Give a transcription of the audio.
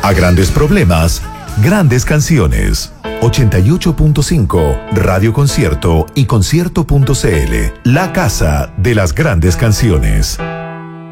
A grandes problemas, grandes canciones. 88.5 Radio Concierto y concierto.cl. La casa de las grandes canciones.